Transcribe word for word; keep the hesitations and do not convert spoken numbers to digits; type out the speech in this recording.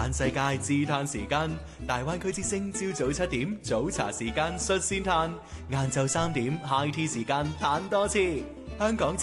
眼世界自嘆時間，大灣區之星朝早七點早茶時間率先嘆，晏晝三點 high tea 時間嘆多次。香港